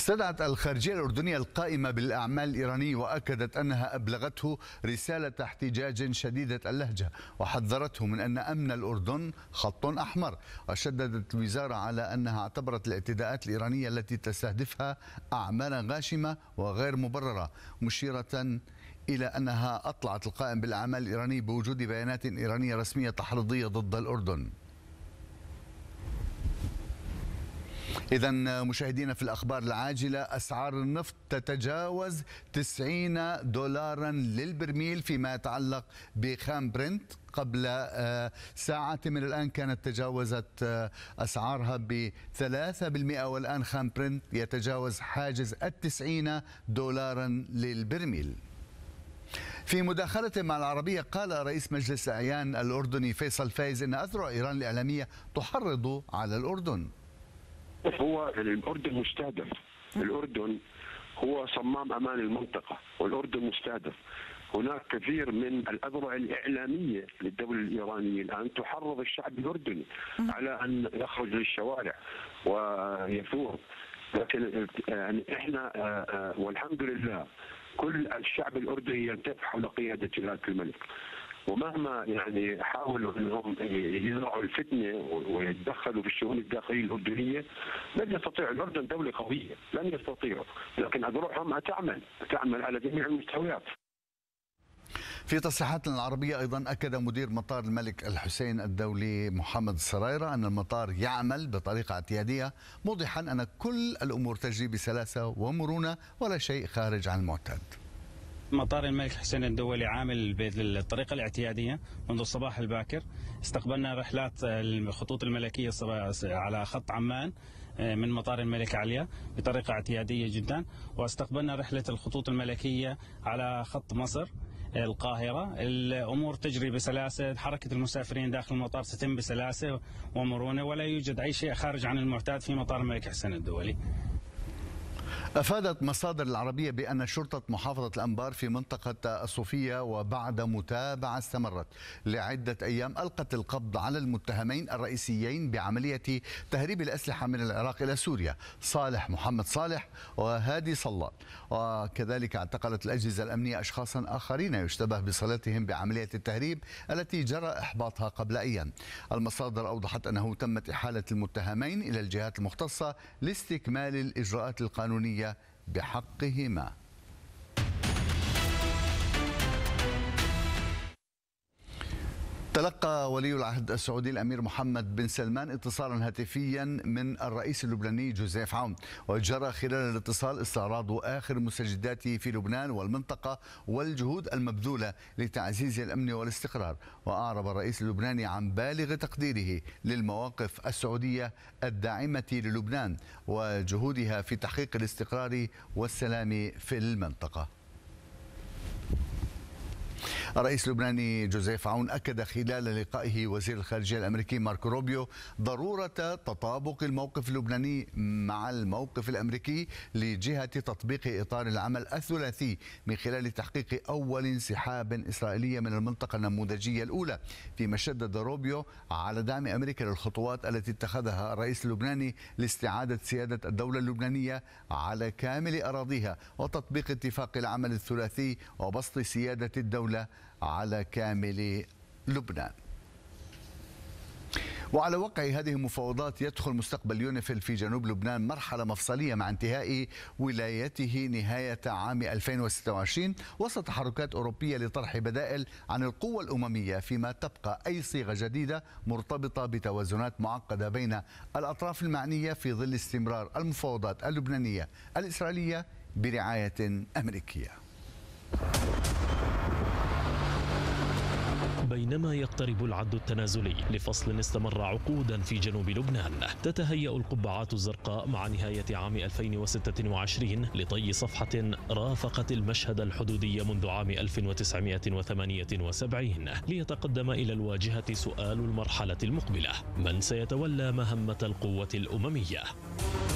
استدعت الخارجية الأردنية القائمة بالأعمال الإيراني وأكدت أنها أبلغته رسالة احتجاج شديدة اللهجة، وحذرته من أن أمن الأردن خط أحمر. وشددت الوزارة على أنها اعتبرت الاعتداءات الإيرانية التي تستهدفها أعمالا غاشمة وغير مبررة، مشيرة إلى أنها أطلعت القائم بالأعمال الإيراني بوجود بيانات إيرانية رسمية تحريضية ضد الأردن. إذا مشاهدينا، في الأخبار العاجلة، أسعار النفط تتجاوز $90 للبرميل فيما يتعلق بخام برنت. قبل ساعة من الآن كانت تجاوزت أسعارها ب3%، والآن خام برنت يتجاوز حاجز $90 للبرميل. في مداخلة مع العربية قال رئيس مجلس الأعيان الأردني فيصل فايز أن أذرع إيران الإعلامية تحرض على الأردن. هو الأردن مستهدف، الأردن هو صمام أمان المنطقة، والأردن مستهدف. هناك كثير من الأذرع الإعلامية للدولة الإيرانية الآن تحرض الشعب الأردني على أن يخرج للشوارع ويثور، لكن يعني احنا والحمد لله كل الشعب الأردني يلتف حول قيادة جلالة الملك، ومهما يعني حاولوا انهم يزرعوا الفتنه ويتدخلوا في الشؤون الداخليه الاردنيه لن يستطيع. الاردن دوله قويه، لن يستطيعوا، لكن اذرعهم تعمل على جميع المستويات. في تصريحات العربية أيضا أكد مدير مطار الملك الحسين الدولي محمد السرايرة أن المطار يعمل بطريقة اعتيادية، موضحا أن كل الأمور تجري بسلاسة ومرونة ولا شيء خارج عن المعتاد. مطار الملك حسين الدولي عامل بالطريقة الاعتيادية منذ الصباح الباكر. استقبلنا رحلات الخطوط الملكية على خط عمان من مطار الملك عليا بطريقة اعتيادية جدا، واستقبلنا رحلة الخطوط الملكية على خط مصر القاهرة. الأمور تجري بسلاسة، حركة المسافرين داخل المطار تتم بسلاسة ومرونة، ولا يوجد أي شيء خارج عن المعتاد في مطار الملك حسين الدولي. أفادت مصادر العربية بأن شرطة محافظة الأنبار في منطقة الصوفية وبعد متابعة استمرت لعدة أيام ألقت القبض على المتهمين الرئيسيين بعملية تهريب الأسلحة من العراق إلى سوريا، صالح محمد صالح وهادي صلال. وكذلك اعتقلت الأجهزة الأمنية أشخاصا آخرين يشتبه بصلتهم بعملية التهريب التي جرى إحباطها قبل أيام. المصادر أوضحت أنه تمت إحالة المتهمين إلى الجهات المختصة لاستكمال الإجراءات القانونية بحقهما. تلقى ولي العهد السعودي الأمير محمد بن سلمان اتصالا هاتفيا من الرئيس اللبناني جوزيف عون، وجرى خلال الاتصال استعراض آخر المستجدات في لبنان والمنطقة والجهود المبذولة لتعزيز الأمن والاستقرار. وأعرب الرئيس اللبناني عن بالغ تقديره للمواقف السعودية الداعمة للبنان وجهودها في تحقيق الاستقرار والسلام في المنطقة. الرئيس اللبناني جوزيف عون أكد خلال لقائه وزير الخارجية الأمريكي ماركو روبيو ضرورة تطابق الموقف اللبناني مع الموقف الأمريكي لجهة تطبيق إطار العمل الثلاثي من خلال تحقيق أول انسحاب إسرائيلي من المنطقة النموذجية الأولى، فيما شدد روبيو على دعم أمريكا للخطوات التي اتخذها الرئيس اللبناني لاستعادة سيادة الدولة اللبنانية على كامل أراضيها وتطبيق اتفاق العمل الثلاثي وبسط سيادة الدولة على كامل لبنان. وعلى وقع هذه المفاوضات يدخل مستقبل يونيفيل في جنوب لبنان مرحلة مفصلية مع انتهاء ولايته نهاية عام 2026 وسط تحركات أوروبية لطرح بدائل عن القوى الأممية، فيما تبقى أي صيغة جديدة مرتبطة بتوازنات معقدة بين الأطراف المعنية في ظل استمرار المفاوضات اللبنانية الإسرائيلية برعاية أمريكية. بينما يقترب العد التنازلي لفصل استمر عقودا في جنوب لبنان، تتهيأ القبعات الزرقاء مع نهاية عام 2026 لطي صفحة رافقت المشهد الحدودي منذ عام 1978، ليتقدم إلى الواجهة سؤال المرحلة المقبلة: من سيتولى مهمة القوة الأممية؟